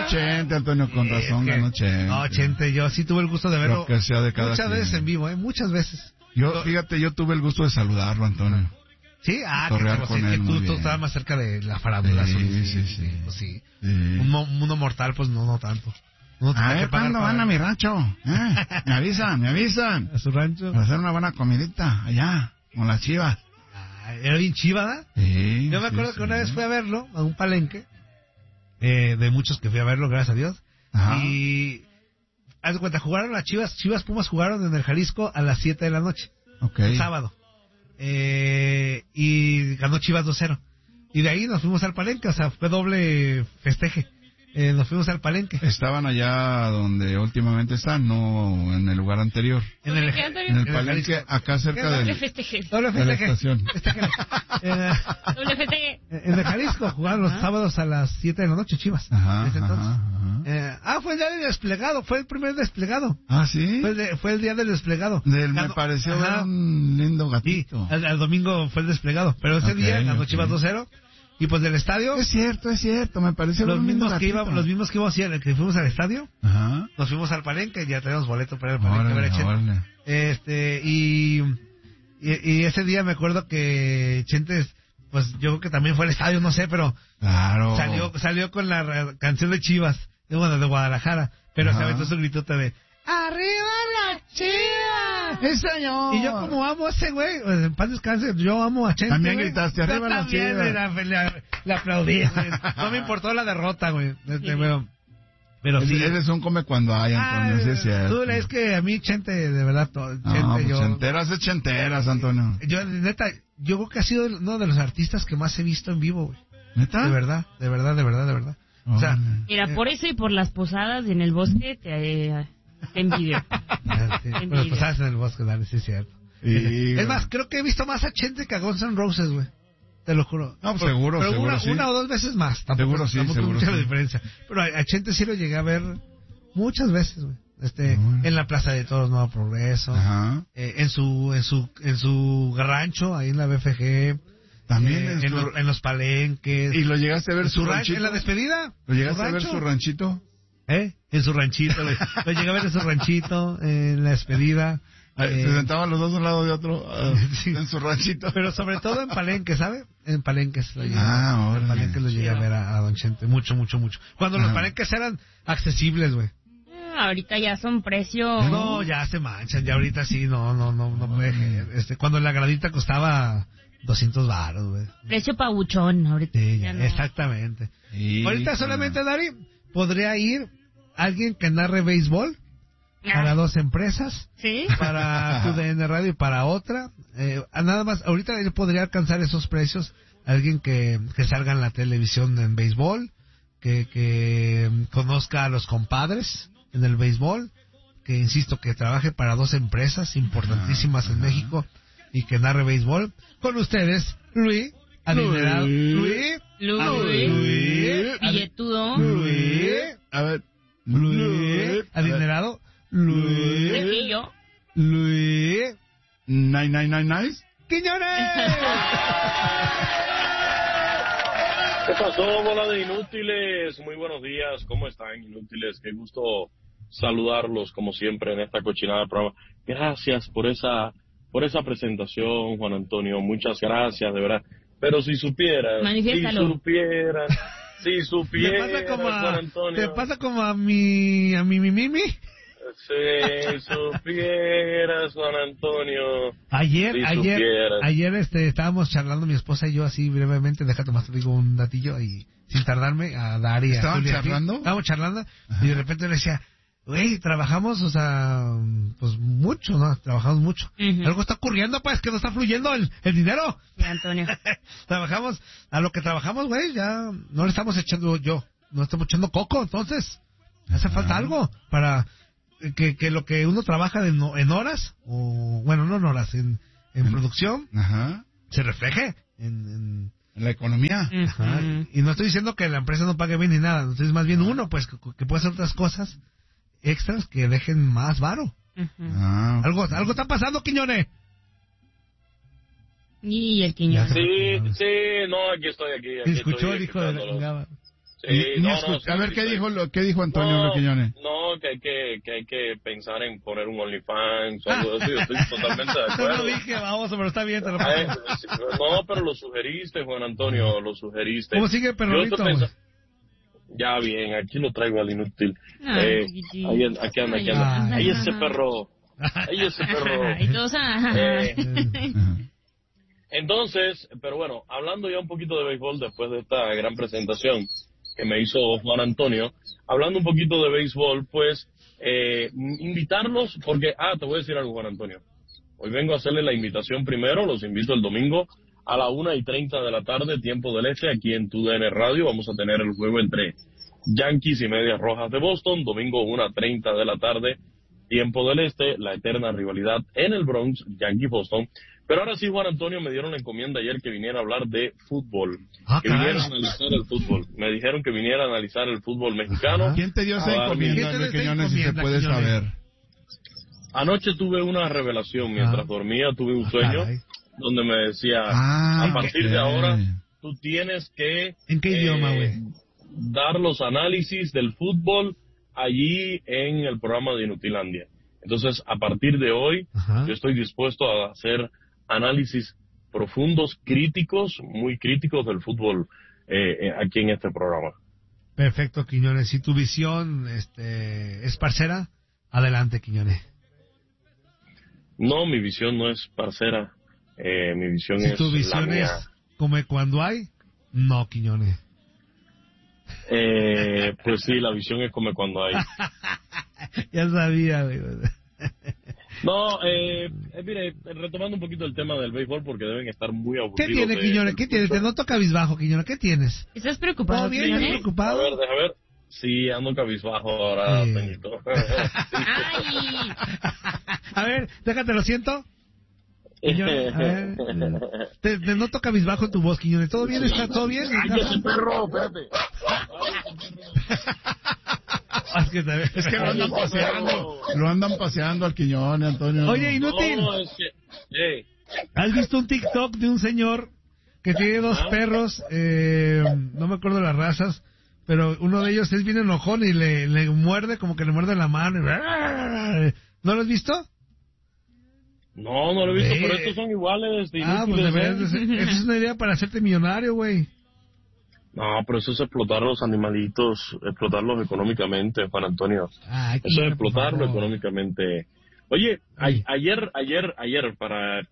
Chente, Antonio, con razón ganó Chente. No, Chente, yo sí tuve el gusto de verlo. Lo que sea de cada muchas quien. veces en vivo, muchas veces. Fíjate, yo tuve el gusto de saludarlo, Antonio. Sí, que tú estabas más cerca de la farándula. Sí. Un mundo mortal, pues no tanto. A ver, ¿cuándo van a mi rancho? Me avisan. ¿A su rancho? Para hacer una buena comidita allá, con las chivas. Era bien chiva, ¿verdad? Sí. Yo me acuerdo que una vez fui a verlo, a un palenque, de muchos que fui a verlo, gracias a Dios. Ajá. Y, haz de cuenta, jugaron las Chivas Pumas jugaron en el Jalisco a las 7 de la noche. Okay. El sábado. Y ganó Chivas 2-0. Y de ahí nos fuimos al palenque, o sea, fue doble festeje. Nos fuimos al palenque. Estaban allá donde últimamente están, no en el lugar anterior. En el palenque, acá cerca del... Doble festeje. Doble festeje. De la estación. Doble festeje. En el Jalisco jugaron los sábados a las 7 de la noche, Chivas. Ajá. Fue el día del desplegado, fue el primer desplegado. Ah, ¿sí? Fue el día del desplegado. Me pareció ver un lindo gatito. Sí, el domingo fue el desplegado, pero ese día ganó Chivas 2-0. Y pues del estadio... Es cierto, me pareció los mismos que fuimos al estadio, ajá, nos fuimos al palenque, ya tenemos boleto para el palenque. Y ese día me acuerdo que Chentes, pues yo creo que también fue al estadio, no sé, pero claro, salió con la canción de Chivas, de Guadalajara, pero se aventó su gritote de ¡arriba la Chivas! ¡Sí, señor! Y yo como amo a ese güey, en paz descanse, yo amo a Chente. También gritaste ¡arriba la Chivas! Le aplaudí, no me importó la derrota, güey. Pero sí. Eres un come cuando hay, Antonio, sí es cierto. Es que a mí Chente, de verdad, Chenteras, Antonio. Neta, yo creo que ha sido uno de los artistas que más he visto en vivo, güey. ¿Neta? De verdad. O sea, mira, por eso y por las posadas en el bosque te envidio. Las posadas en el bosque, dale, sí es cierto. Es más, creo que he visto más a Chente que a Guns N' Roses, güey. Te lo juro. No, pues seguro, pero seguro, sí. Una o dos veces más. Tampoco mucha la diferencia. Pero a Chente sí lo llegué a ver muchas veces, güey. En la Plaza de Toros Nuevo Progreso. Ajá. En su rancho, ahí en la BFG. También en los palenques. ¿Y lo llegaste a ver su ranchito? ¿En la despedida? ¿Lo llegaste a ver su ranchito? En su ranchito. Lo llegué a ver en su ranchito, en la despedida. Se sentaban los dos un lado de otro sí, en su ranchito. Pero sobre todo en Palenque, ¿sabe? En Palenques lo llegué, en Palenques lo llegué a ver a Don Chente. Mucho. Cuando los Palenques eran accesibles, güey. Ahorita ya son precios... No, ya se manchan. Ya ahorita sí, no puede. Cuando la gradita costaba 200 varos, güey. Precio pabuchón ahorita. Sí, ya no. Exactamente. Sí, ahorita solamente, Dari, podría ir alguien que narre béisbol para dos empresas, ¿sí? Para TUDN Radio y para otra. Nada más, ahorita él podría alcanzar esos precios. Alguien que salga en la televisión en béisbol, que conozca a los compadres en el béisbol, que insisto, que trabaje para dos empresas importantísimas en México y que narre béisbol. Con ustedes, Luis, adinerado. Luis, billetudo. A ver, Luis, adinerado. Luis. Nice. ¡Quiñones! ¿Qué pasó, bola de inútiles? Muy buenos días, ¿cómo están, inútiles? Qué gusto saludarlos, como siempre, en esta cochinada de programa. Gracias por esa presentación, Juan Antonio, muchas gracias, de verdad. Pero si supieras, Juan Antonio. ¿Te pasa como a mi Mimi? Si supieras, Juan Antonio. Ayer estábamos charlando mi esposa y yo así brevemente, déjate más te digo un datillo y sin tardarme a dar y a ¿Estaban charlando? Estábamos charlando. Ajá. Y de repente le decía, güey, trabajamos, o sea, pues mucho, ¿no? Trabajamos mucho. Uh-huh. Algo está ocurriendo, pues, que no está fluyendo el dinero. Antonio. Trabajamos, a lo que trabajamos, güey, ya no le estamos echando no estamos echando coco, entonces hace falta algo para que lo que uno trabaja en horas, o bueno, no en horas, en producción, se refleje en la economía. Ajá. Y no estoy diciendo que la empresa no pague bien ni nada, entonces más bien uno, pues, que puede hacer otras cosas extras que dejen más varo. Algo está pasando, Quiñones. Y el Quiñones. Sí, no, aquí estoy. Escuchó el hijo de la... A ver, ¿qué dijo Antonio Quiñones? No, que hay que pensar en poner un OnlyFans o algo así. Yo estoy totalmente de acuerdo. No lo dije, vamos, pero está bien, te lo pongo. No, pero lo sugeriste, Juan Antonio, lo sugeriste. ¿Cómo sigue Perrolito? Ya bien, aquí lo traigo al inútil. Aquí anda. Ay. Ahí ese perro. Entonces, pero bueno, hablando ya un poquito de béisbol después de esta gran presentación que me hizo Juan Antonio, hablando un poquito de béisbol, pues invitarlos, porque, te voy a decir algo, Juan Antonio. Hoy vengo a hacerle la invitación primero, los invito el domingo a la 1:30 de la tarde, tiempo del este, aquí en TUDN Radio. Vamos a tener el juego entre Yankees y Medias Rojas de Boston, domingo 1:30 de la tarde, tiempo del este, la eterna rivalidad en el Bronx, Yankee-Boston. Pero ahora sí, Juan Antonio, me dieron la encomienda ayer que viniera a hablar de fútbol, que viniera a analizar el fútbol. Me dijeron que viniera a analizar el fútbol mexicano. ¿Quién te dio esa encomienda, Luis Quiñones, si se puede saber? Anoche tuve una revelación mientras dormía, tuve un sueño donde me decía, a partir de ahora, tú tienes que... ¿En qué idioma, güey? Dar los análisis del fútbol allí en el programa de Inutilandia. Entonces, a partir de hoy, yo estoy dispuesto a hacer análisis profundos, críticos, muy críticos del fútbol aquí en este programa. Perfecto, Quiñones. Si tu visión es parcera, adelante, Quiñones. No, mi visión no es parcera. Mi visión es la mía. Si tu visión es como cuando hay, no, Quiñones. Pues sí, la visión es como cuando hay. Ya sabía, güey. No, mire, retomando un poquito el tema del béisbol, porque deben estar muy aburridos. ¿Qué tiene, Quiñones? ¿Qué tienes? Te noto cabizbajo, Quiñones. ¿Qué tienes? ¿Estás preocupado, ¿Todo bien? Quiñones? ¿Estás preocupado? A ver. Sí, ando cabizbajo ahora, Peñito. ¡Ay! A ver, déjate, lo siento. Quiñones, a ver. Te noto cabizbajo en tu voz, Quiñones. ¿Todo bien? ¿Está todo bien? ¡Cállate, perro! Espérate. Es que lo andan paseando al Quiñones, Antonio. Oye, inútil. No, es que... ¿Has visto un TikTok de un señor que tiene dos perros? No me acuerdo las razas, pero uno de ellos es bien enojón y le muerde, como que le muerde la mano. ¿No lo has visto? No lo he visto, pero estos son iguales. Pues deberías esa es una idea para hacerte millonario, güey. No, pero eso es explotar a los animalitos, explotarlos económicamente, Juan Antonio. Eso es explotarlo económicamente. Oye, ayer, para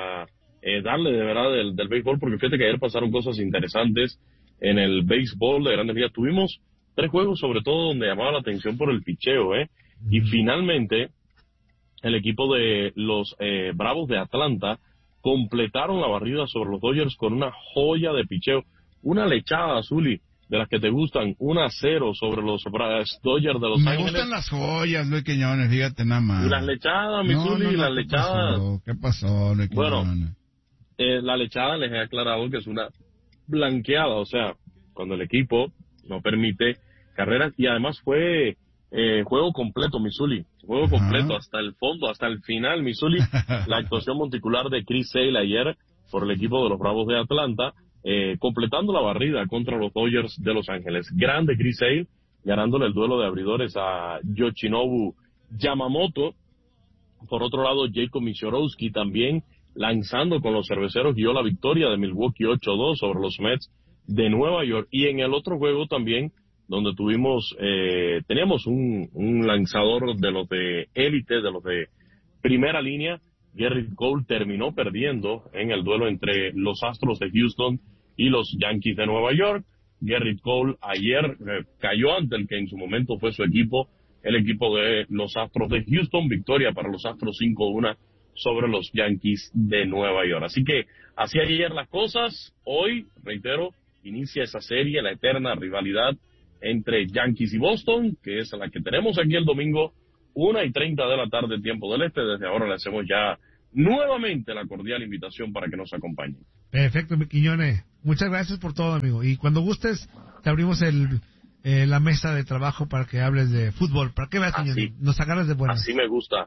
darle de verdad del béisbol, porque fíjate que ayer pasaron cosas interesantes en el béisbol de Grandes Ligas. Tuvimos 3 juegos, sobre todo, donde llamaba la atención por el picheo, Y finalmente, el equipo de los Bravos de Atlanta completaron la barrida sobre los Dodgers con una joya de picheo. Una lechada, Zuli, de las que te gustan, 1-0 sobre los Dodgers de Los Ángeles. Me gustan las joyas, Luis Quiñones, fíjate nada más. Y las lechadas, mi Zuli, las lechadas. ¿Qué pasó, Luis Quiñones? Bueno, la lechada les he aclarado que es una blanqueada, o sea, cuando el equipo no permite carreras, y además fue juego completo, mi Zuli, juego completo hasta el fondo, hasta el final, mi Zuli. La actuación monticular de Chris Sale ayer por el equipo de los Bravos de Atlanta, completando la barrida contra los Dodgers de Los Ángeles. Grande Chris Sale, ganándole el duelo de abridores a Yoshinobu Yamamoto. Por otro lado, Jacob Mishorowski también lanzando con los cerveceros, dio la victoria de Milwaukee 8-2 sobre los Mets de Nueva York. Y en el otro juego también, donde teníamos un lanzador de los de élite, de los de primera línea, Gerrit Cole terminó perdiendo en el duelo entre los Astros de Houston y los Yankees de Nueva York. Gerrit Cole ayer cayó ante el que en su momento fue su equipo, el equipo de los Astros de Houston. Victoria para los Astros 5-1 sobre los Yankees de Nueva York. Así que así ayer las cosas. Hoy, reitero, inicia esa serie, la eterna rivalidad entre Yankees y Boston, que es la que tenemos aquí el domingo, 1:30 de la tarde, tiempo del este. Desde ahora le hacemos ya nuevamente la cordial invitación para que nos acompañen. Perfecto, mi Quiñones. Muchas gracias por todo, amigo. Y cuando gustes, te abrimos la mesa de trabajo para que hables de fútbol. ¿Para qué vas, Quiñones? Nos agarras de buenas. Así me gusta.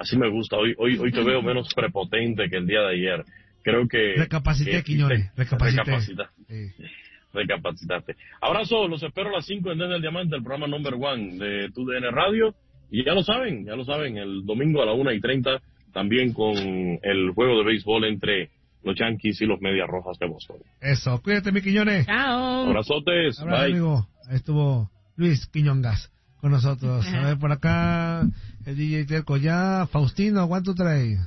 Hoy te veo menos prepotente que el día de ayer. Creo que... Recapacité, Quiñones. Recapacita. Sí. recapacitaste. Abrazo, los espero a las 5 en Desde el Diamante, el programa number 1 de TUDN Radio. Y ya lo saben, el domingo a la 1:30, también con el juego de béisbol entre los Yankees y los Medias Rojas de Boston. Eso, cuídate, mi Quiñones. Chao. Abrazotes, Abrazo, bye. amigo. Ahí estuvo Luis Quiñongas con nosotros. A ver, por acá, el DJ Terco ya. Faustino, ¿cuánto trae?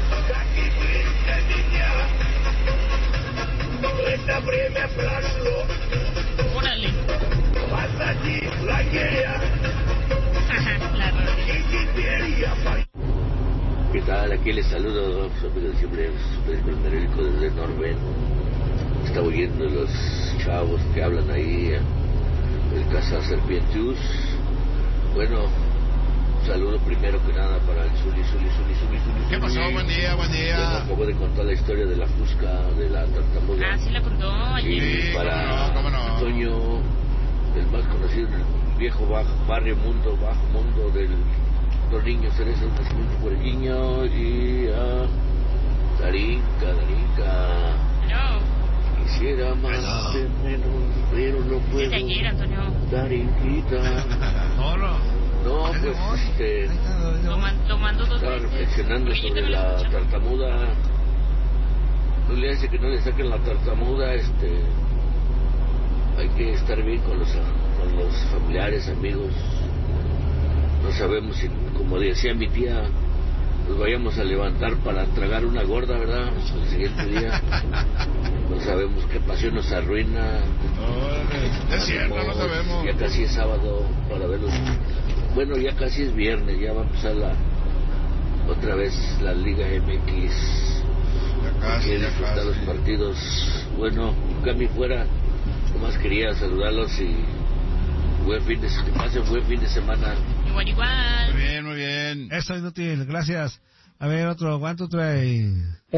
Órale. ¿Qué tal? Aquí les saludo, siempre Federico desde Norben. Está oyendo los chavos que hablan ahí, el Casa Serpientius. Bueno, saludo primero que nada para el Zuli. ¿Qué pasó? Buen día. Bueno, acabo de contar la historia de la fusca, de la tartamuda. Ah, sí la contó ayer. Y para cómo no. Toño, el más conocido en el viejo barrio mundo, bajo mundo del los niños cerezas, nacimiento puerquiño, y a Darinka. No. Quisiera amarte menos, pero no puedo. Desde ayer, Antonio. Darinquita. No, pues Lo mandó 2 estaba veces. reflexionando Pero yo sobre también lo la escuché. tartamuda. No le hace que no le saquen la tartamuda, hay que estar bien con los familiares, amigos. No sabemos si, como decía mi tía, nos vayamos a levantar para tragar una gorda, ¿verdad? El siguiente día. No sabemos qué pasión nos arruina. Es cierto, no sabemos. Ya casi es sábado para verlos. Bueno, ya casi es viernes, ya va a empezar otra vez la Liga MX. Quiero disfrutar los partidos. Bueno, Cami fuera, nomás quería saludarlos y que pasen buen fin de semana. Igual. Muy bien. Eso, inútil, gracias. A ver, otro, ¿cuánto trae?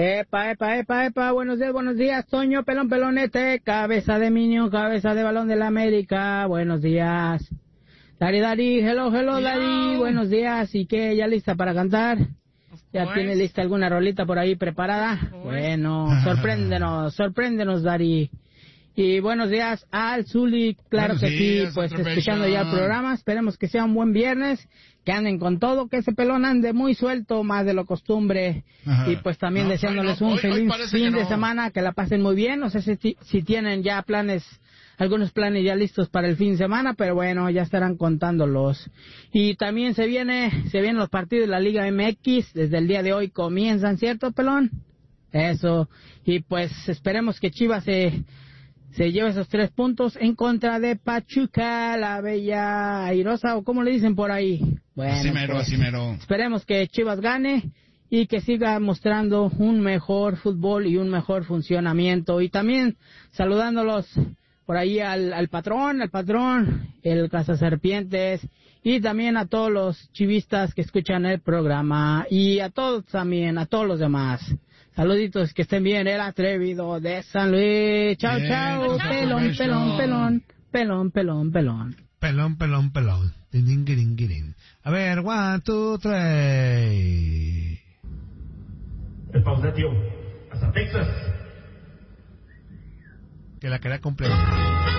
Epa, buenos días, Toño, pelonete, cabeza de Minion, cabeza de balón de la América, buenos días. Dari, hello, Dari, buenos días, ¿y qué, ya lista para cantar? ¿Ya tiene lista alguna rolita por ahí preparada? Bueno, sorpréndenos, Dari. Y buenos días al Zuli, claro que sí, pues escuchando ya el programa, esperemos que sea un buen viernes, que anden con todo, que ese pelón ande muy suelto, más de lo costumbre. Ajá. Y pues también deseándoles un feliz fin de semana, que la pasen muy bien, no sé si tienen ya algunos planes ya listos para el fin de semana, pero bueno, ya estarán contándolos. Y también se vienen los partidos de la Liga MX, desde el día de hoy comienzan, ¿cierto, pelón? Eso, y pues esperemos que Chivas se lleva esos 3 puntos en contra de Pachuca, la bella airosa, o como le dicen por ahí. Bueno, así mero. Esperemos que Chivas gane y que siga mostrando un mejor fútbol y un mejor funcionamiento. Y también saludándolos por ahí al patrón, el Cazaserpientes, y también a todos los chivistas que escuchan el programa, y a todos también, a todos los demás. Saluditos, que estén bien, el atrevido de San Luis. Chao, Pelón. Tiningiringirin. A ver, 1, 2, 3. El Pausatio, hasta Texas. Que la quería completa.